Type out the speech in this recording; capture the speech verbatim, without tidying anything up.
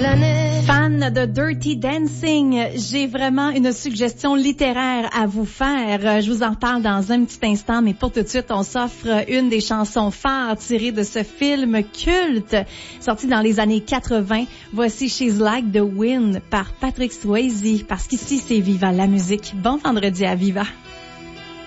l'année. Fan de Dirty Dancing, j'ai vraiment une suggestion littéraire à vous faire. Je vous en parle dans un petit instant, mais pour tout de suite, on s'offre une des chansons phares tirées de ce film culte, sorti dans les années quatre-vingts. Voici She's Like the Wind par Patrick Swayze, parce qu'ici, c'est Viva la musique. Bon vendredi à Viva!